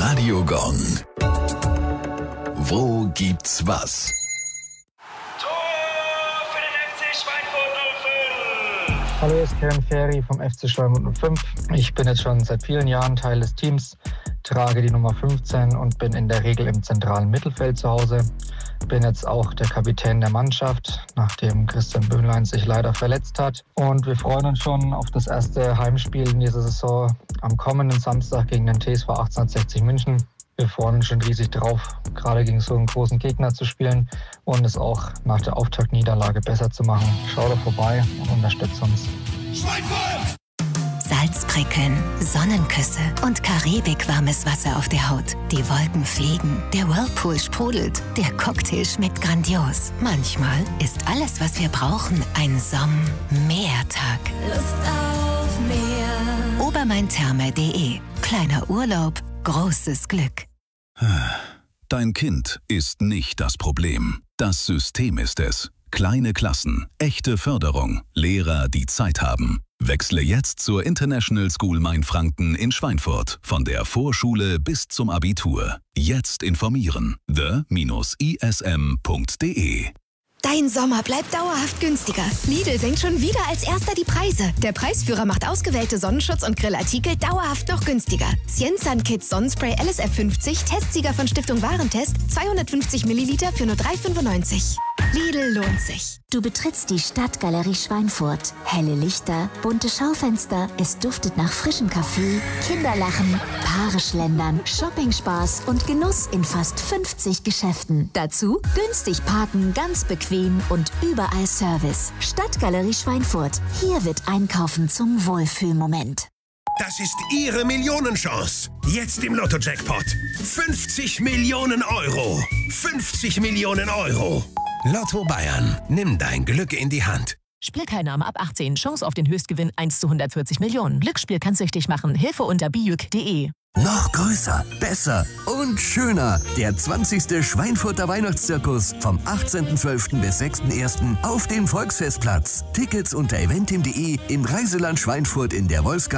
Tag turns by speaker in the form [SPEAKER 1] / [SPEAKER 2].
[SPEAKER 1] Radio Gong. Wo gibt's was?
[SPEAKER 2] Tor für den FC Schweinfurt 05!
[SPEAKER 3] Hallo, hier ist Kevin Ferry vom FC Schweinfurt 05. Ich bin jetzt schon seit vielen Jahren Teil des Teams, trage die Nummer 15 und bin in der Regel im zentralen Mittelfeld zu Hause. Bin jetzt auch der Kapitän der Mannschaft, nachdem Christian Böhnlein sich leider verletzt hat. Und wir freuen uns schon auf das erste Heimspiel in dieser Saison am kommenden Samstag gegen den TSV 1860 München. Wir freuen uns schon riesig drauf, gerade gegen so einen großen Gegner zu spielen und es auch nach der Auftaktniederlage besser zu machen. Schaut doch vorbei und unterstützt uns.
[SPEAKER 4] Schweinfurt! Salzprickeln, Sonnenküsse und karibikwarmes Wasser auf der Haut. Die Wolken fliegen, der Whirlpool sprudelt, der Cocktail schmeckt grandios. Manchmal ist alles, was wir brauchen, ein Sommertag. Lust auf Meer. Obermaintherme.de. Kleiner Urlaub, großes Glück.
[SPEAKER 1] Dein Kind ist nicht das Problem. Das System ist es. Kleine Klassen, echte Förderung, Lehrer, die Zeit haben. Wechsle jetzt zur International School Mainfranken in Schweinfurt. Von der Vorschule bis zum Abitur. Jetzt informieren. the-ism.de.
[SPEAKER 5] Dein Sommer bleibt dauerhaft günstiger. Lidl senkt schon wieder als erster die Preise. Der Preisführer macht ausgewählte Sonnenschutz- und Grillartikel dauerhaft noch günstiger. Cienzan Kids Sonnenspray LSF 50, Testsieger von Stiftung Warentest, 250 Milliliter für nur 3,95. Lidl lohnt sich.
[SPEAKER 6] Du betrittst die Stadtgalerie Schweinfurt. Helle Lichter, bunte Schaufenster, es duftet nach frischem Kaffee, Kinderlachen, Paare schlendern, Shopping-Spaß und Genuss in fast 50 Geschäften. Dazu günstig parken, ganz bequem und überall Service. Stadtgalerie Schweinfurt. Hier wird Einkaufen zum Wohlfühlmoment.
[SPEAKER 7] Das ist Ihre Millionenchance. Jetzt im Lotto-Jackpot. 50 Millionen Euro. 50 Millionen Euro. Lotto Bayern. Nimm dein Glück in die Hand.
[SPEAKER 8] Spielteilnahme ab 18. Chance auf den Höchstgewinn 1 zu 140 Millionen. Glücksspiel kann süchtig machen. Hilfe unter bijuk.de.
[SPEAKER 9] Noch größer, besser und schöner. Der 20. Schweinfurter Weihnachtszirkus vom 18.12. bis 6.1. auf dem Volksfestplatz. Tickets unter eventim.de, im Reiseland Schweinfurt in der Wolfsgarten